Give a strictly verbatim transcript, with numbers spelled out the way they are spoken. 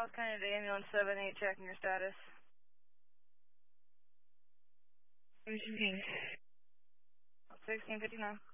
Dallas County to ambulance seven eight, checking your status. sixteen fifty-nine.